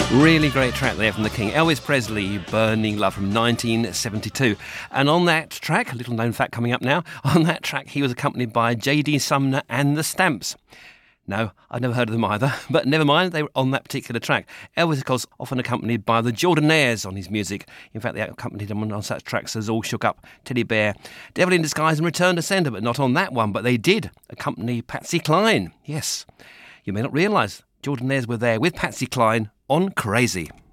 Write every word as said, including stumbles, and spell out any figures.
Really great track there from the King. Elvis Presley, Burning Love from nineteen seventy-two. And on that track, a little known fact coming up now, on that track he was accompanied by J D Sumner and the Stamps. No, I'd never heard of them either, but never mind, they were on that particular track. Elvis, of course, often accompanied by the Jordanaires on his music. In fact, they accompanied him on such tracks as All Shook Up, Teddy Bear, Devil in Disguise and Return to Sender, but not on that one. But they did accompany Patsy Cline. Yes, you may not realise Jordanaires were there with Patsy Cline on Crazy.